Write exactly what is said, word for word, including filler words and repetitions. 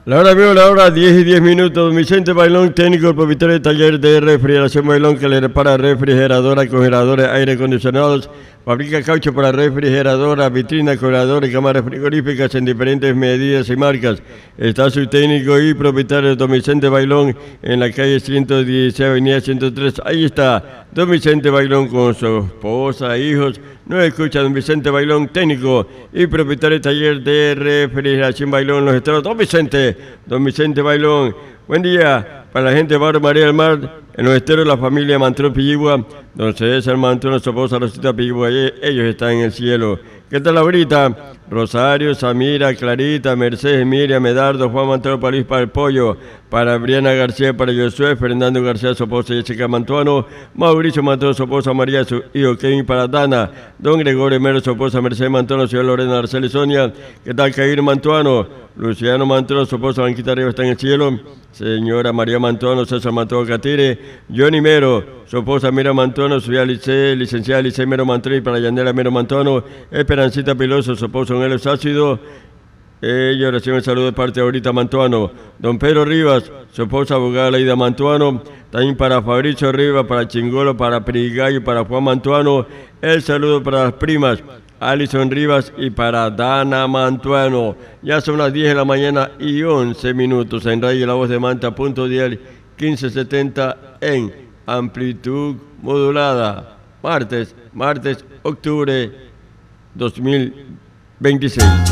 La hora veo la hora diez y diez minutos. Don Vicente Bailón, técnico propietario de taller de refrigeración Bailón, que le repara refrigeradora, congeladores, aire acondicionados, fabrica caucho para refrigeradoras, vitrinas, congeladores, cámaras frigoríficas en diferentes medidas y marcas. Está su técnico y propietario Don Vicente Bailón en la calle ciento dieciséis, avenida ciento tres. Ahí está Don Vicente Bailón con su esposa, hijos. Nos escucha Don Vicente Bailón, técnico y propietario de taller de refrigeración Bailón en los estados. Don Vicente, Don Vicente Bailón, buen día para la gente de Barrio María del Mar, en los esteros la familia Mantrón Pilligua, don César Mantrón, su esposa Rosita Pilligua, ellos están en el cielo. ¿Qué tal ahorita? Rosario, Samira, Clarita, Mercedes, Miriam, Medardo, Juan Mantrón, París para el Pollo, para Briana García, para Josué, Fernando García, su esposa Jessica Mantuano, Mauricio Mantuano, su esposa María, su hijo Kevin, para Dana, don Gregorio Mero, su esposa Mercedes Mantuano, señora Lorena Arcel y Sonia, ¿qué tal Cairo Mantuano? Luciano Mantuano, su esposa Banquita Arriba está en el cielo, señora María Mantuano, César Mantuano Catire, Johnny Mero, su esposa Mira Mantuano, su hija Lice, licenciada Lice Mero Mantuano, y para Yanela Mero Mantuano, Esperancita Piloso, su esposo en el ácido. Ellos reciben el saludo de parte de ahorita Mantuano. Don Pedro Rivas, su esposa abogada Leida Mantuano. También para Fabricio Rivas, para Chingolo, para Perigallo, para Juan Mantuano. El saludo para las primas Alison Rivas y para Dana Mantuano. Ya son las diez de la mañana y once minutos en Radio La Voz de Manta, punto dial quince setenta en amplitud modulada. Martes, martes, octubre dos mil veintiséis.